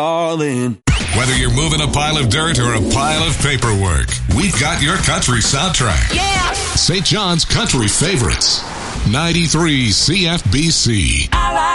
all in. Whether you're moving a pile of dirt or a pile of paperwork, we've got your country soundtrack. Yeah! St. John's Country Favorites. 93 CFBC.